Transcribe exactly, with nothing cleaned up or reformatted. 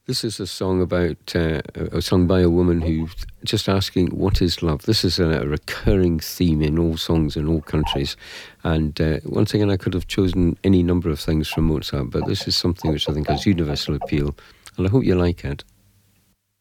This is a song about, uh, a song by a woman who's just asking, what is love? This is a, a recurring theme in all songs in all countries. And uh, once again, I could have chosen any number of things from Mozart, but this is something which I think has universal appeal, and I hope you like it.